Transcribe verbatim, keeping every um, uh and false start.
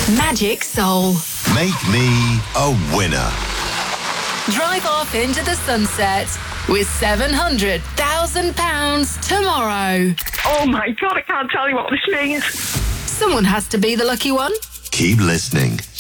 Magic Soul. Make me a winner. Drive off into the sunset with seven hundred thousand pounds tomorrow. Oh my God, I can't tell you what this means. Someone has to be the lucky one. Keep listening.